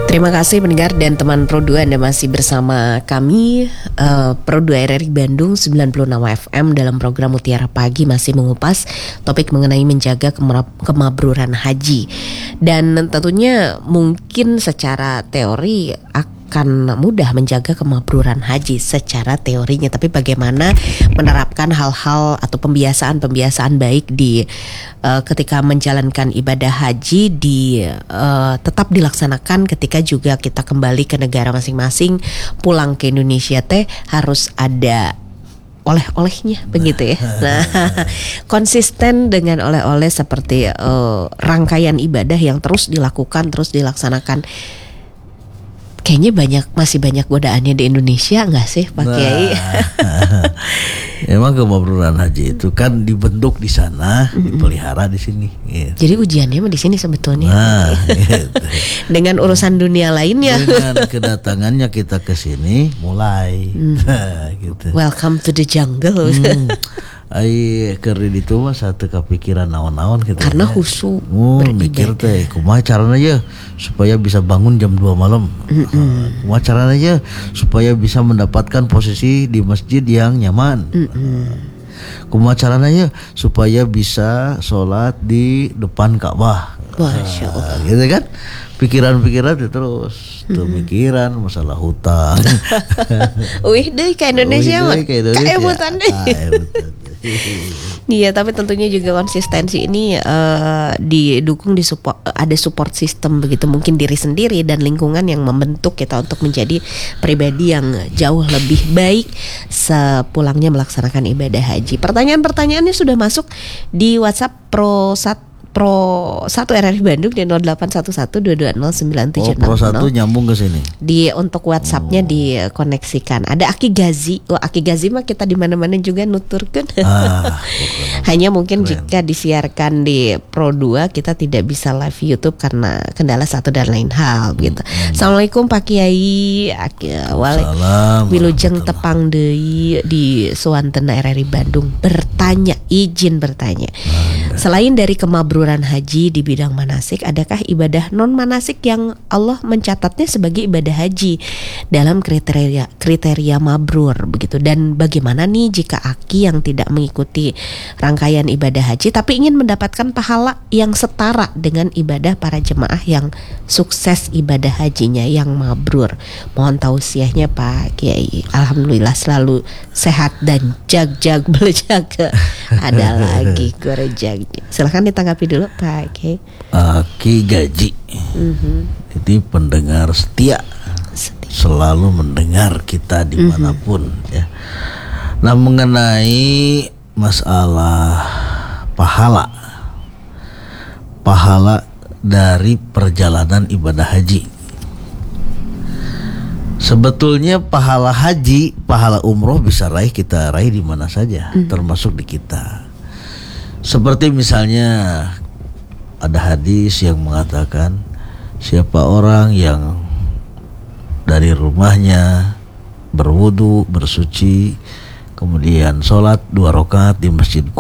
Terima kasih pendengar dan teman Pro 2, Anda masih bersama kami Pro 2 RRI Bandung 96 FM dalam program Mutiara Pagi, masih mengupas topik mengenai menjaga kemabruran haji. Dan tentunya mungkin secara teori akan mudah menjaga kemabruran haji secara teorinya, tapi bagaimana menerapkan hal-hal atau pembiasaan baik di ketika menjalankan ibadah haji tetap dilaksanakan ketika juga kita kembali ke negara masing-masing, pulang ke Indonesia harus ada oleh-olehnya begitu ya. Nah, konsisten dengan oleh-oleh seperti rangkaian ibadah yang terus dilakukan, terus dilaksanakan. Kayaknya masih banyak godaannya di Indonesia nggak sih Pak Kiai? Emang kemabruran haji itu kan dibentuk di sana, dipelihara di sini. Gitu. Jadi ujiannya mah di sini sebetulnya. Gitu. Dengan urusan dunia lainnya. Dengan kedatangannya kita ke sini mulai. Gitu. Welcome to the jungle. Keri itu mah satu kepikiran naon-naon gitu. Karena khusyuk mikir teh kumaha carana aja supaya bisa bangun jam 2 malam. Kumaha carana aja supaya bisa mendapatkan posisi di masjid yang nyaman. Kumaha carana aja supaya bisa sholat di depan Ka'bah. Masya Allah. Gitu kan? Pikiran-pikiran itu terus pikiran masalah hutang. Wih deh ke Indonesia mah kaebutan deh. Iya, tapi tentunya juga konsistensi ini didukung ada support system begitu, mungkin diri sendiri dan lingkungan yang membentuk kita untuk menjadi pribadi yang jauh lebih baik sepulangnya melaksanakan ibadah haji. Pertanyaan-pertanyaannya sudah masuk di WhatsApp Pro 1 RRI Bandung di 0811220976. Pro 1 nyambung ke sini. Untuk WhatsApp-nya dikoneksikan. Ada Aki Gazi. Aki Gazi mah kita di mana-mana juga nuturkan. Hanya mungkin jika disiarkan di Pro 2 kita tidak bisa live YouTube karena kendala satu dan lain hal gitu. Assalamualaikum Pak Kiai. Waalaikumsalam. Wilujeng tepang deui di Suwanten RRI Bandung. Izin bertanya. Selain dari kemabruran haji di bidang manasik, adakah ibadah non manasik yang Allah mencatatnya sebagai ibadah haji dalam kriteria mabrur begitu? Dan bagaimana nih jika Aki yang tidak mengikuti rangkaian ibadah haji tapi ingin mendapatkan pahala yang setara dengan ibadah para jemaah yang sukses ibadah hajinya yang mabrur? Mohon tausiahnya Pak Kiai. Alhamdulillah selalu sehat dan jag belajaga. Ada lagi kerja. Silahkan ditanggapi dulu Pak Kiai. Ki Gaji. Jadi pendengar setia, selalu mendengar kita dimanapun ya. Nah, mengenai masalah pahala dari perjalanan ibadah haji, sebetulnya pahala haji, pahala umroh bisa kita raih di mana saja, termasuk di kita. Seperti misalnya ada hadis yang mengatakan siapa orang yang dari rumahnya berwudu, bersuci, kemudian sholat 2 rakaat di masjid